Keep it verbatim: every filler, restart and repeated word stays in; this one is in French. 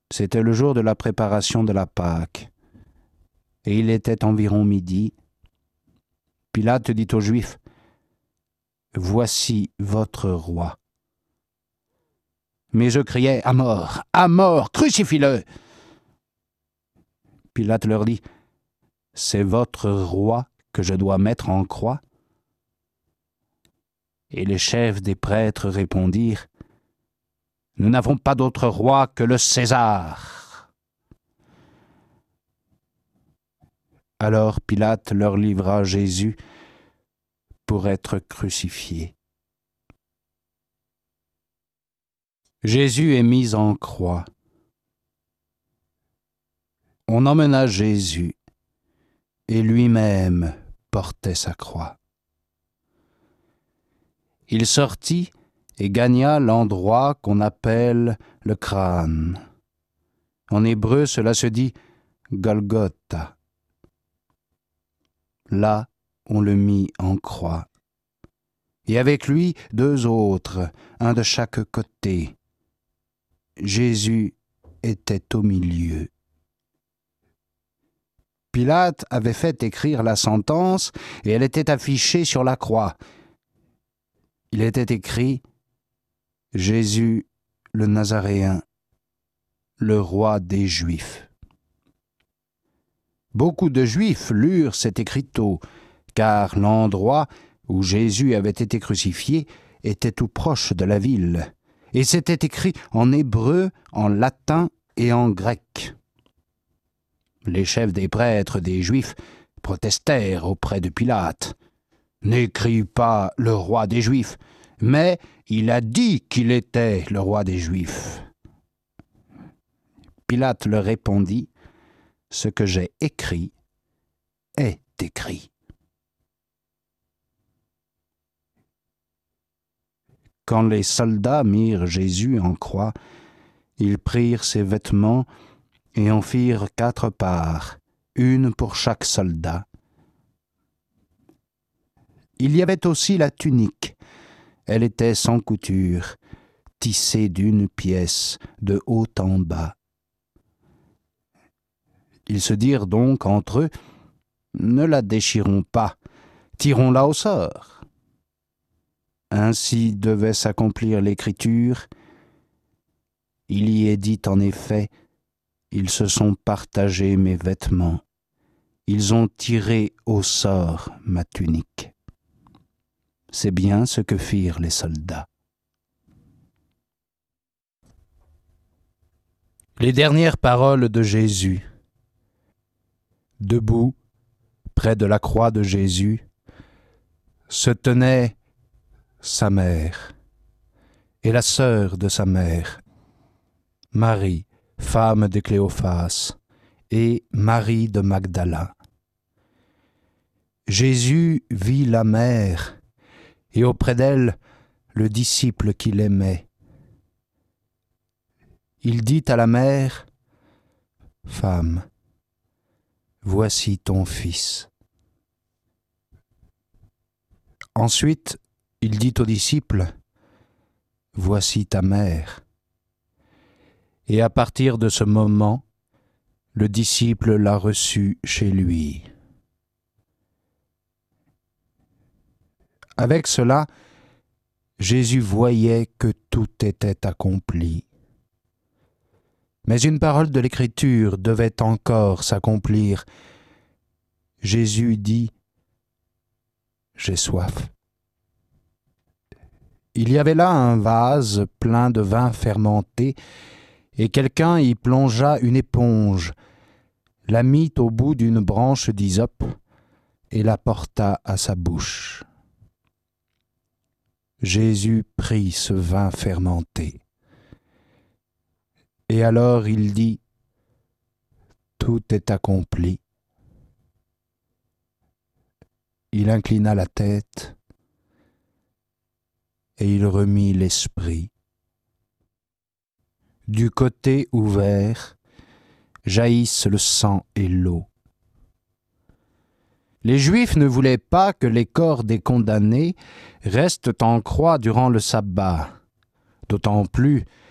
C'était le jour de la préparation de la Pâque, et il était environ midi. Pilate dit aux Juifs, « Voici votre roi. » Mais je criais, « À mort, à mort, crucifie-le » Pilate leur dit, « C'est votre roi que je dois mettre en croix ?» Et les chefs des prêtres répondirent, « Nous n'avons pas d'autre roi que le César. » Alors Pilate leur livra Jésus pour être crucifié. Jésus est mis en croix. On emmena Jésus, et lui-même portait sa croix. Il sortit et gagna l'endroit qu'on appelle le crâne. En hébreu, cela se dit Golgotha. Là, on le mit en croix. Et avec lui, deux autres, un de chaque côté. Jésus était au milieu. Pilate avait fait écrire la sentence et elle était affichée sur la croix. Il était écrit « Jésus le Nazaréen, le roi des Juifs ». Beaucoup de Juifs lurent cet écriteau, car l'endroit où Jésus avait été crucifié était tout proche de la ville, et c'était écrit en hébreu, en latin et en grec. Les chefs des prêtres des Juifs protestèrent auprès de Pilate. « N'écris pas le roi des Juifs, mais il a dit qu'il était le roi des Juifs. » Pilate leur répondit, « Ce que j'ai écrit est écrit. » Quand les soldats mirent Jésus en croix, ils prirent ses vêtements et en firent quatre parts, une pour chaque soldat. Il y avait aussi la tunique. Elle était sans couture, tissée d'une pièce, de haut en bas. Ils se dirent donc entre eux, « Ne la déchirons pas, tirons-la au sort. » Ainsi devait s'accomplir l'écriture. Il y est dit en effet, « Ils se sont partagés mes vêtements, ils ont tiré au sort ma tunique. » C'est bien ce que firent les soldats. Les dernières paroles de Jésus. Debout, près de la croix de Jésus, se tenait sa mère et la sœur de sa mère, Marie, femme de Cléophas, et Marie de Magdala. Jésus vit la mère et auprès d'elle le disciple qu'il aimait. Il dit à la mère, « Femme, voici ton fils. » Ensuite, il dit au disciple, « Voici ta mère. » Et à partir de ce moment, le disciple l'a reçue chez lui. Avec cela, Jésus voyait que tout était accompli. Mais une parole de l'Écriture devait encore s'accomplir. Jésus dit, « J'ai soif. » Il y avait là un vase plein de vin fermenté, et quelqu'un y plongea une éponge, la mit au bout d'une branche d'hysope et la porta à sa bouche. Jésus prit ce vin fermenté. Et alors il dit, « Tout est accompli. » Il inclina la tête et il remit l'esprit. Du côté ouvert jaillissent le sang et l'eau. Les Juifs ne voulaient pas que les corps des condamnés restent en croix durant le sabbat, d'autant plus